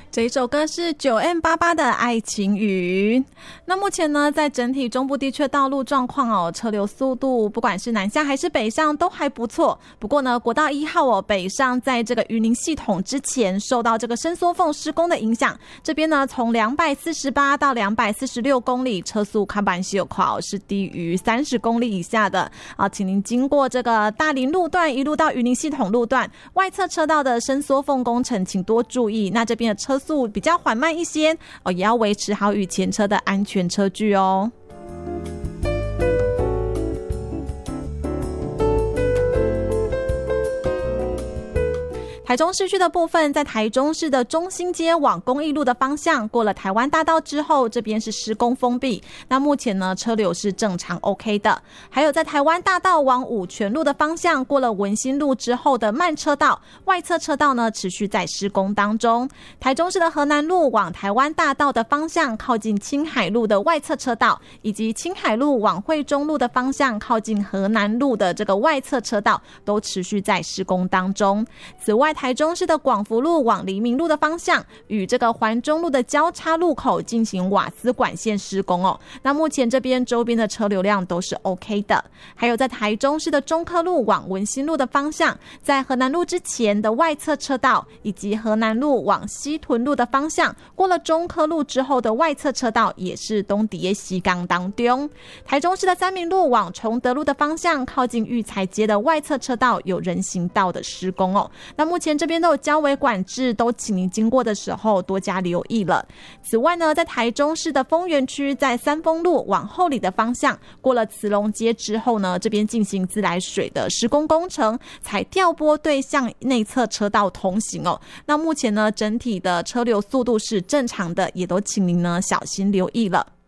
这一首歌是 9M88 的爱情雨。那目前呢，在整体中部地区的道路状况车流速度不管是南下还是北上都还不错。不过呢，国道1号北上在这个云林系统之前受到这个伸缩缝施工的影响，这边呢从248到246公里车速看板是有快是低于30公里以下的请您经过这个大林路段一路到云林系统路段外侧车道的伸缩缝工程请多注意，那这边的车速比较缓慢一些也要维持好与前车的安全车距哦。台中市区的部分，在台中市的中兴街往公益路的方向，过了台湾大道之后，这边是施工封闭。那目前呢，车流是正常 OK 的。还有在台湾大道往五权路的方向，过了文心路之后的慢车道，外侧车道呢持续在施工当中。台中市的河南路往台湾大道的方向，靠近青海路的外侧车道，以及青海路往惠中路的方向，靠近河南路的这个外侧车道，都持续在施工当中。此外，台中市的广福路往黎明路的方向，与这个环中路的交叉路口进行瓦斯管线施工那目前这边周边的车流量都是 OK 的。还有在台中市的中科路往文心路的方向，在河南路之前的外侧车道，以及河南路往西屯路的方向，过了中科路之后的外侧车道也是东底西港当中。台中市的三民路往崇德路的方向，靠近育才街的外侧车道有人行道的施工那目前这边都有交维管制，都请您经过的时候多加留意了。此外呢，在台中市的丰原区，在三丰路往后里的方向，过了慈龙街之后呢，这边进行自来水的施工工程，采调拨对向内侧车道通行那目前呢，整体的车流速度是正常的，也都请您呢小心留意了。